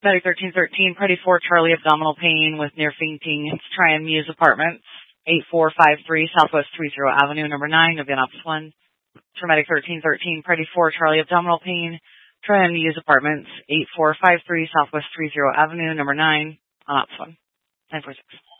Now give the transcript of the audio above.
Medic 1313, Party 4, Charlie, abdominal pain with near fainting. Try and Muse Apartments, 8453 Southwest 30 Avenue, number 9, Indianapolis 1. For Medic 1313, Party 4, Charlie, abdominal pain. Try and Muse Apartments, 8453 Southwest 30 Avenue, number 9, Indianapolis 1. 946.